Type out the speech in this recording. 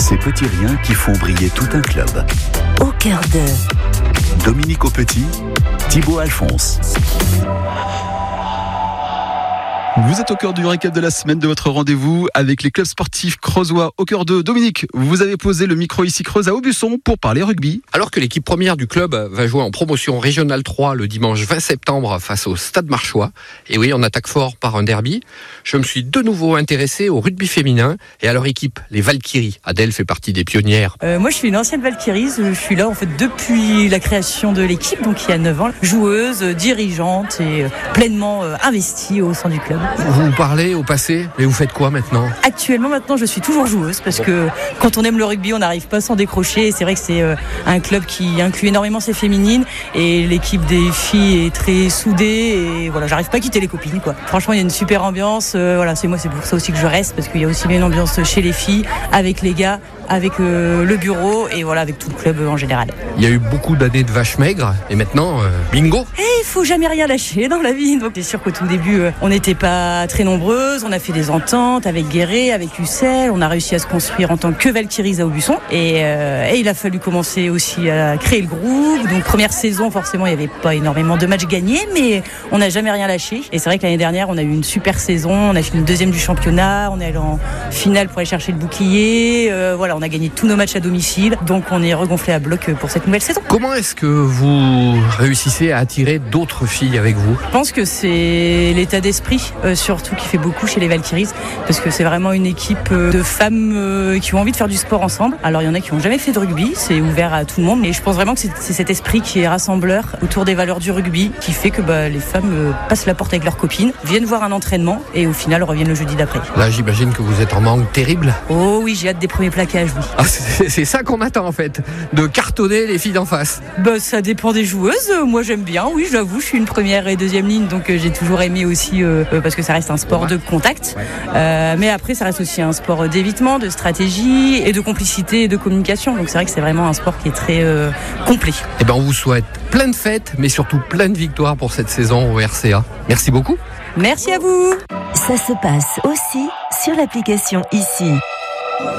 Ces petits riens qui font briller tout un club. Au cœur de Dominique Aupetit, Thibaut Alphonse. Vous êtes au cœur du récap de la semaine de votre rendez-vous avec les clubs sportifs creusois au cœur de Dominique. Vous avez posé le micro ici Creuse à Aubusson pour parler rugby. Alors que l'équipe première du club va jouer en promotion régionale 3 le dimanche 20 septembre face au Stade Marchois, et oui, on attaque fort par un derby, je me suis de nouveau intéressé au rugby féminin et à leur équipe, les Valkyries. Adèle fait partie des pionnières. Moi je suis une ancienne Valkyrie, je suis là en fait depuis la création de l'équipe, donc il y a 9 ans, joueuse, dirigeante et pleinement investie au sein du club. Vous parlez au passé, mais vous faites quoi maintenant ? Actuellement, maintenant, je suis toujours joueuse parce que quand on aime le rugby, on n'arrive pas à s'en décrocher. Et c'est vrai que c'est un club qui inclut énormément ses féminines et l'équipe des filles est très soudée et voilà, j'arrive pas à quitter les copines, quoi. Franchement, il y a une super ambiance. Voilà, c'est pour ça aussi que je reste parce qu'il y a aussi bien une ambiance chez les filles, avec les gars, avec le bureau et voilà, avec tout le club en général. Il y a eu beaucoup d'années de vaches maigres et maintenant, bingo. Et il faut jamais rien lâcher dans la vie. Donc c'est sûr qu'au tout début, on n'était pas très nombreuses. On a fait des ententes avec Guéret, avec Ussel. On a réussi à se construire en tant que Valkyries à Aubusson. Et il a fallu commencer aussi à créer le groupe. Donc première saison, forcément, il n'y avait pas énormément de matchs gagnés, mais on n'a jamais rien lâché. Et c'est vrai que l'année dernière, on a eu une super saison. On a fini deuxième du championnat. On est allé en finale pour aller chercher le bouclier. Voilà, on a gagné tous nos matchs à domicile. Donc on est regonflé à bloc pour cette nouvelle saison. Comment est-ce que vous réussissez à attirer d'autres filles avec vous ? Je pense que c'est l'état d'esprit, surtout qui fait beaucoup chez les Valkyries, parce que c'est vraiment une équipe de femmes qui ont envie de faire du sport ensemble. Alors il y en a qui n'ont jamais fait de rugby, c'est ouvert à tout le monde, mais je pense vraiment que c'est cet esprit qui est rassembleur autour des valeurs du rugby, qui fait que les femmes passent la porte avec leurs copines, viennent voir un entraînement et au final reviennent le jeudi d'après. Là j'imagine que vous êtes en manque terrible. Oh oui, j'ai hâte des premiers plaquages, oui. Ah, c'est ça qu'on attend en fait, de cartonner les filles d'en face. Ça dépend des joueuses, moi j'aime bien, oui j'avoue, je suis une première et deuxième ligne, donc j'ai toujours aimé aussi, parce que ça reste un sport de contact, mais après ça reste aussi un sport d'évitement, de stratégie et de complicité et de communication, donc c'est vrai que c'est vraiment un sport qui est très complet. Et on vous souhaite plein de fêtes, mais surtout plein de victoires pour cette saison au RCA. Merci beaucoup. Merci à vous. Ça se passe aussi sur l'application ICI.